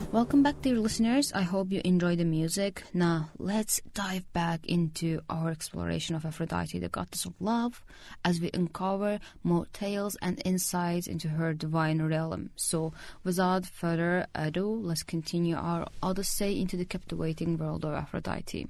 Welcome back, dear listeners. I hope you enjoy the music. Now, let's dive back into our exploration of Aphrodite, the goddess of love, as we uncover more tales and insights into her divine realm. So, without further ado, let's continue our odyssey into the captivating world of Aphrodite.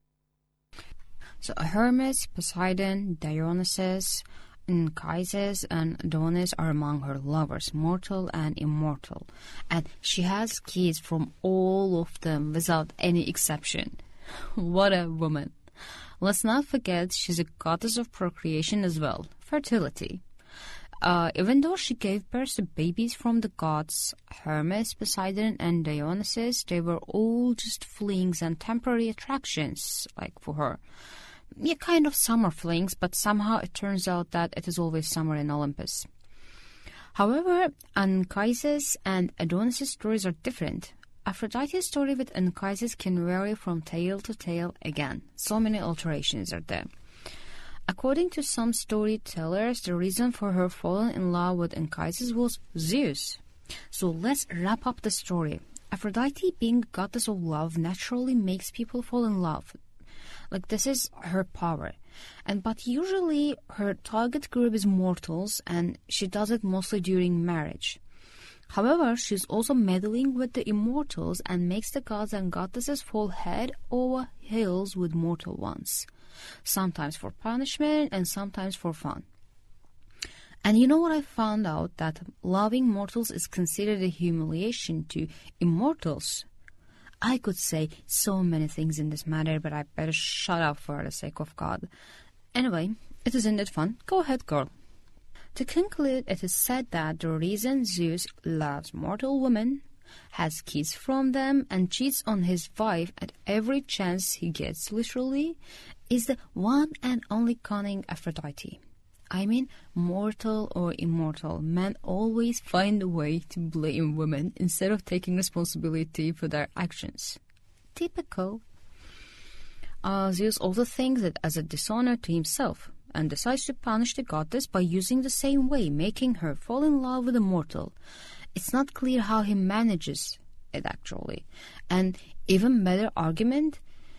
So, Hermes, Poseidon, Dionysus, Anchises and Adonis are among her lovers, mortal and immortal, and she has kids from all of them without any exception. What a woman! Let's not forget she's a goddess of procreation as well, fertility. Even though she gave birth to babies from the gods Hermes, Poseidon, and Dionysus, they were all just flings and temporary attractions, like for her. Yeah, kind of summer flings, but somehow it turns out that it is always summer in Olympus. However, Anchises and Adonis' stories are different. Aphrodite's story with Anchises can vary from tale to tale again. So many alterations are there. According to some storytellers, the reason for her falling in love with Anchises was Zeus. So let's wrap up the story. Aphrodite, being goddess of love, naturally makes people fall in love. Like, this is her power. But usually her target group is mortals, and she does it mostly during marriage. However, she's also meddling with the immortals and makes the gods and goddesses fall head over heels with mortal ones. Sometimes for punishment and sometimes for fun. And you know what I found out? That loving mortals is considered a humiliation to immortals. I could say so many things in this matter, but I better shut up for the sake of God. Anyway, it is indeed fun. Go ahead, girl. To conclude, it is said that the reason Zeus loves mortal women, has kids from them, and cheats on his wife at every chance he gets, literally, is the one and only cunning Aphrodite. I mean, mortal or immortal, men always find a way to blame women instead of taking responsibility for their actions. Typical. Zeus also thinks it as a dishonor to himself and decides to punish the goddess by using the same way, making her fall in love with a mortal. It's not clear how he manages it actually. And even better argument,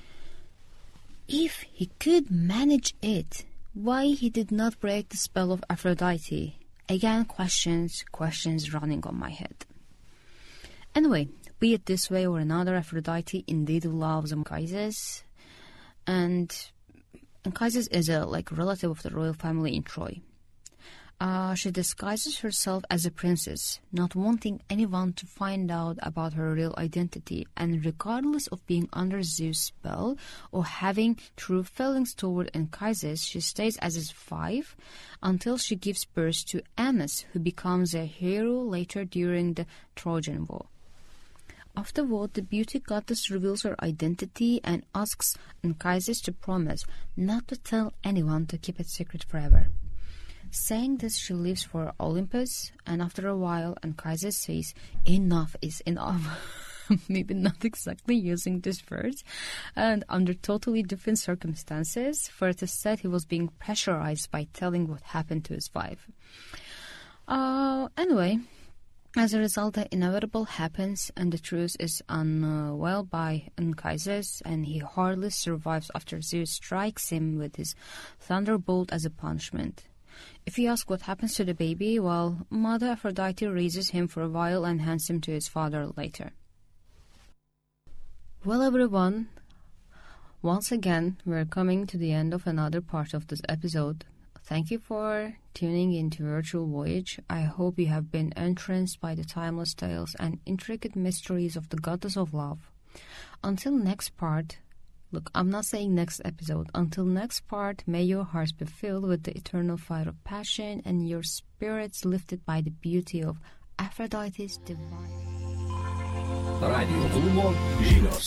if he could manage it, why he did not break the spell of Aphrodite? Again, questions running on my head. Anyway, be it this way or another, Aphrodite indeed loves Anchises. And Anchises is a relative of the royal family in Troy. She disguises herself as a princess, not wanting anyone to find out about her real identity, and regardless of being under Zeus' spell or having true feelings toward Anchises, she stays as his wife until she gives birth to Aeneas, who becomes a hero later during the Trojan War. Afterward, the beauty goddess reveals her identity and asks Anchises to promise not to tell anyone, to keep it secret forever. Saying this, she leaves for Olympus, and after a while, Anchises says, "Enough is enough." Maybe not exactly using this word, and under totally different circumstances, for it is said he was being pressurized by telling what happened to his wife. Anyway, as a result, the inevitable happens, and the truth is unveiled by Anchises, and he hardly survives after Zeus strikes him with his thunderbolt as a punishment. If you ask what happens to the baby, well, Mother Aphrodite raises him for a while and hands him to his father later. Well, everyone, once again, we're coming to the end of another part of this episode. Thank you for tuning into Virtual Voyage. I hope you have been entranced by the timeless tales and intricate mysteries of the goddess of love. Until next part, look, I'm not saying next episode. Until next part, may your hearts be filled with the eternal fire of passion and your spirits lifted by the beauty of Aphrodite's divine. Radio Humo, Žigo